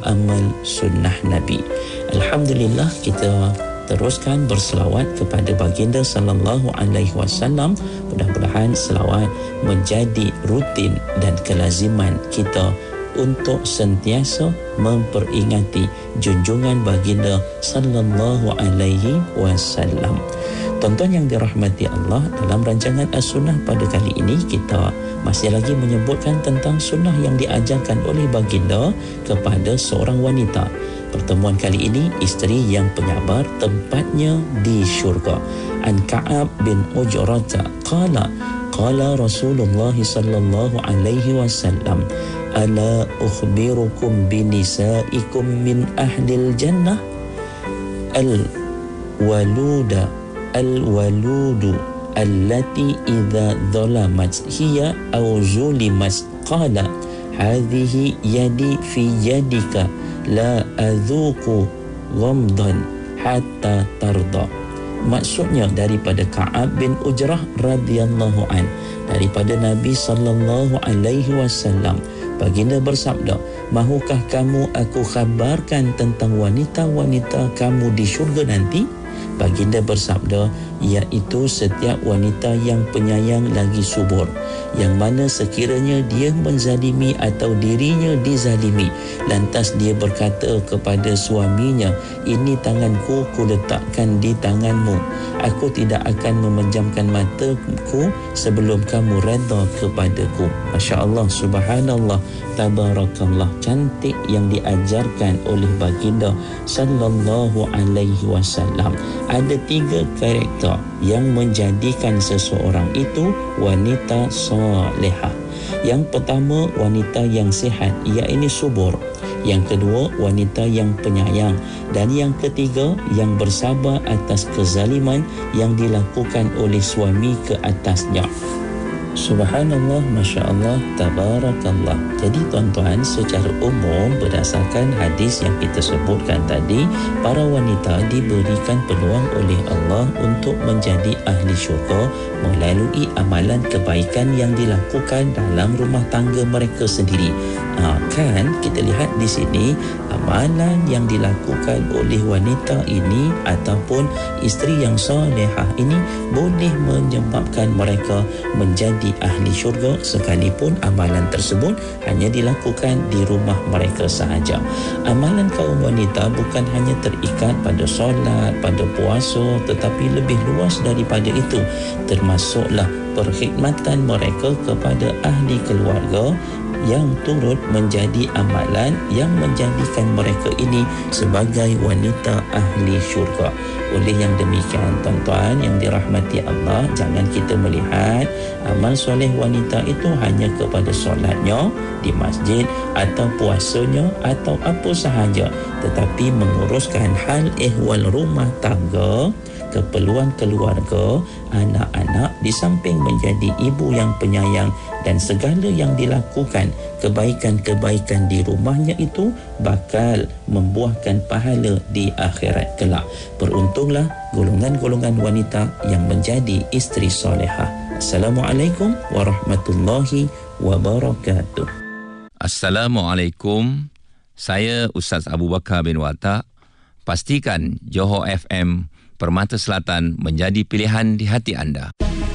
amal sunnah Nabi. Alhamdulillah, kita teruskan berselawat kepada baginda sallallahu alaihi wasallam. Mudah-mudahan selawat menjadi rutin dan kelaziman kita untuk sentiasa memperingati junjungan baginda sallallahu alaihi wasallam. Tuan-tuan yang dirahmati Allah, dalam rancangan As-Sunnah pada kali ini kita masih lagi menyebutkan tentang sunnah yang diajarkan oleh baginda kepada seorang wanita. Pertemuan kali ini, isteri yang penyabar tempatnya di syurga. An Ka'ab bin Ujrata qala Rasulullah sallallahu alaihi wasallam, ala ukhbirukum binisaikum min ahlil jannah al-waludu allati idza dhalamat hiya aw zulimat qala hadhihi yadi fi yadika la adzuqu ghamdan hatta tarda. Maksudnya daripada Ka'ab bin Ujrah radhiyallahu an, daripada Nabi sallallahu alaihi wasallam, baginda bersabda, mahukah kamu aku khabarkan tentang wanita-wanita kamu di syurga nanti? Baginda bersabda, iaitu setiap wanita yang penyayang lagi subur, yang mana sekiranya dia menzalimi atau dirinya dizalimi, lantas dia berkata kepada suaminya, ini tanganku kuletakkan di tanganmu, aku tidak akan memejamkan mataku sebelum kamu redha kepadaku. Masya Allah, subhanallah, tabarakallah, cantik yang diajarkan oleh baginda sallallahu alaihi wasallam. Ada 3 karakter yang menjadikan seseorang itu wanita solehah. Yang pertama, wanita yang sihat, iaitu subur. Yang kedua, wanita yang penyayang. Dan yang ketiga, yang bersabar atas kezaliman yang dilakukan oleh suami ke atasnya. Subhanallah, Masya Allah, tabarakallah. Jadi tuan-tuan, secara umum berdasarkan hadis yang kita sebutkan tadi, para wanita diberikan peluang oleh Allah untuk menjadi ahli syurga melalui amalan kebaikan yang dilakukan dalam rumah tangga mereka sendiri. Kan kita lihat di sini, amalan yang dilakukan oleh wanita ini ataupun isteri yang solehah ini boleh menyebabkan mereka menjadi ahli syurga sekalipun amalan tersebut hanya dilakukan di rumah mereka sahaja. Amalan kaum wanita bukan hanya terikat pada solat, pada puasa, tetapi lebih luas daripada itu, termasuklah perkhidmatan mereka kepada ahli keluarga yang turut menjadi amalan yang menjadikan mereka ini sebagai wanita ahli syurga. Oleh yang demikian, tuan-tuan yang dirahmati Allah, jangan kita melihat amal soleh wanita itu hanya kepada solatnya di masjid atau puasanya atau apa sahaja, tetapi menguruskan hal ehwal rumah tangga, keperluan keluarga, anak-anak, di samping menjadi ibu yang penyayang dan segala yang dilakukan kebaikan-kebaikan di rumahnya itu bakal membuahkan pahala di akhirat kelak. Beruntunglah golongan-golongan wanita yang menjadi isteri solehah. Assalamualaikum warahmatullahi wabarakatuh. Assalamualaikum. Saya Ustaz Abu Bakar bin Watak. Pastikan Johor FM Permata Selatan menjadi pilihan di hati anda.